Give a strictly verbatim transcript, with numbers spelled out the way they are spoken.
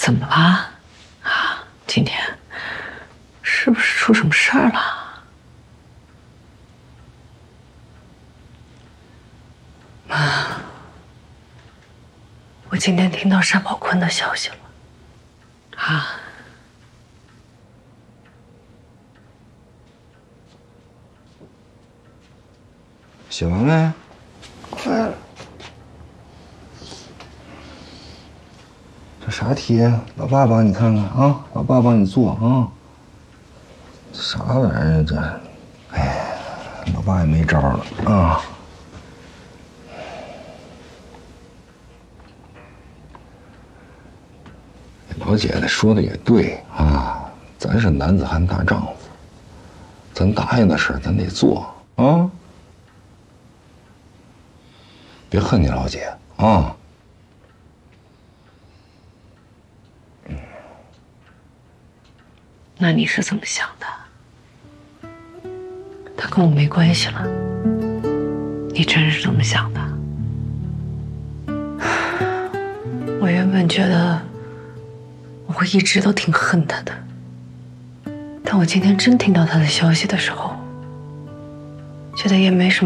怎么了？啊，今天是不是出什么事儿了？妈，我今天听到单宝坤的消息了。啊， 写完没？快了。这啥题？老爸帮你看看啊，老爸帮你做啊。啥玩意儿这？哎，老爸也没招了啊。老姐姐说的也对啊，咱是男子汉大丈夫，咱答应的事咱得做啊。别恨你老姐啊。 那你是怎么想的？他跟我没关系了，你真是这么想的？我原本觉得我会一直都挺恨他的，但我今天真听到他的消息的时候，觉得也没什么。